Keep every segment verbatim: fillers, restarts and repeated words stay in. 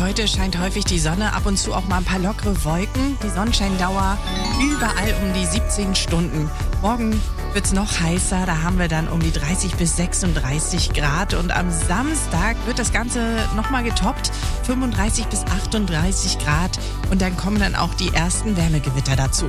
Heute scheint häufig die Sonne, ab und zu auch mal ein paar lockere Wolken. Die Sonnenscheindauer überall um die siebzehn Stunden. Morgen wird es noch heißer, da haben wir dann um die dreißig bis sechsunddreißig Grad. Und am Samstag wird das Ganze nochmal getoppt, fünfunddreißig bis achtunddreißig Grad. Und dann kommen dann auch die ersten Wärmegewitter dazu.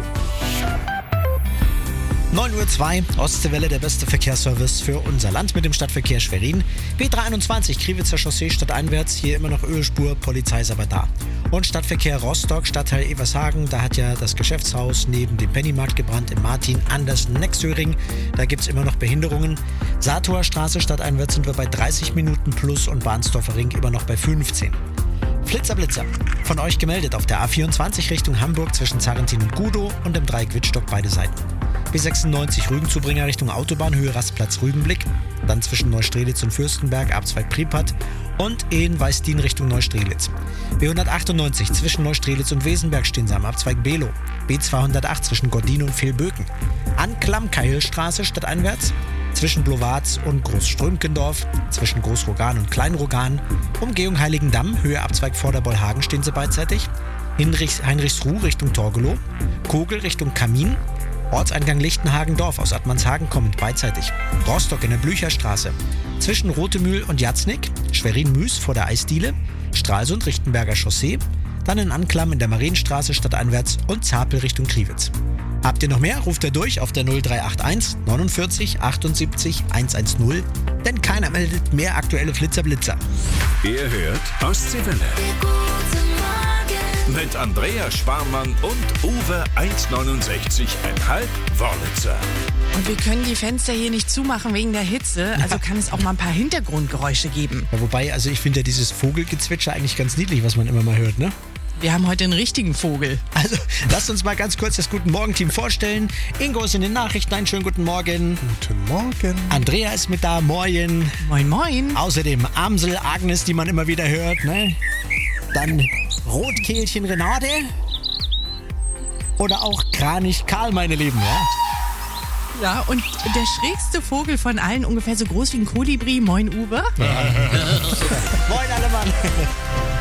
neun Uhr zwei, Ostseewelle, der beste Verkehrsservice für unser Land mit dem Stadtverkehr Schwerin. B dreihunderteinundzwanzig, Kriwitzer Chaussee stadteinwärts, hier immer noch Ölspur, Polizei ist aber da. Und Stadtverkehr Rostock, Stadtteil Evershagen, da hat ja das Geschäftshaus neben dem Pennymarkt gebrannt im Martin Anders Nexöring. Da gibt's immer noch Behinderungen. Saathower Straße stadteinwärts sind wir bei dreißig Minuten plus und Bahnsdorfer Ring immer noch bei fünfzehn. Flitzer Blitzer, von euch gemeldet auf der A vierundzwanzig Richtung Hamburg zwischen Zarentin und Gudow und im Dreieck Wittstock beide Seiten. B sechsundneunzig Rügenzubringer Richtung Autobahn, Höhe Rastplatz Rügenblick. Dann zwischen Neustrelitz und Fürstenberg, Abzweig Pripat. Und in Weißdien Richtung Neustrelitz. B hundertachtundneunzig zwischen Neustrelitz und Wesenberg stehen sie am Abzweig Below. B zweihundertacht zwischen Gordin und Fehlböken. An Klammkeilstraße stadteinwärts. Zwischen Blowarz und Großströmkendorf. Zwischen Großrogan und Kleinrogan. Umgehung Heiligendamm, Höhe Abzweig Vorderbollhagen stehen sie beidseitig. Heinrichs, Heinrichsruh Richtung Torgelow. Kogel Richtung Kamin. Ortseingang Lichtenhagen-Dorf aus Attmannshagen kommend beidseitig. Rostock in der Blücherstraße. Zwischen Rotemühl und Jatznick. Schwerin-Müs vor der Eisdiele. Stralsund Richtenberger Chaussee. Dann in Anklam in der Marienstraße stadteinwärts und Zapel Richtung Kriwitz. Habt ihr noch mehr? Ruft ihr durch auf der null drei acht eins neunundvierzig achtundsiebzig hundertzehn. Denn keiner meldet mehr aktuelle Flitzer-Blitzer. Ihr hört Ostseewelle. Mit Andrea Sparmann und Uwe eins neunundsechzig Komma fünf Wörlitzer. Und wir können die Fenster hier nicht zumachen wegen der Hitze, also kann es auch mal ein paar Hintergrundgeräusche geben. Ja, wobei, also ich finde ja dieses Vogelgezwitscher eigentlich ganz niedlich, was man immer mal hört, ne? Wir haben heute einen richtigen Vogel. Also, lasst uns mal ganz kurz das Guten Morgen-Team vorstellen. Ingo ist in den Nachrichten, einen schönen guten Morgen. Guten Morgen. Andrea ist mit da, moin. Moin, moin. Außerdem Amsel, Agnes, die man immer wieder hört, ne? Dann Rotkehlchen Renate. Oder auch Kranich Karl, meine Lieben, ja? Ja, und der schrägste Vogel von allen, ungefähr so groß wie ein Kolibri. Moin, Uwe. Moin, alle Mann.